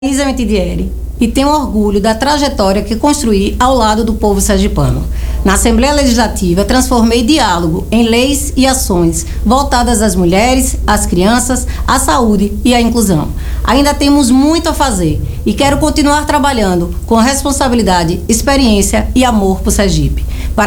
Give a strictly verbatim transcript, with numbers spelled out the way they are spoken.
Isa Mitidieri, e tenho orgulho da trajetória que construí ao lado do povo sergipano. Na Assembleia Legislativa, transformei diálogo em leis e ações voltadas às mulheres, às crianças, à saúde e à inclusão. Ainda temos muito a fazer e quero continuar trabalhando com responsabilidade, experiência e amor por Sergipe.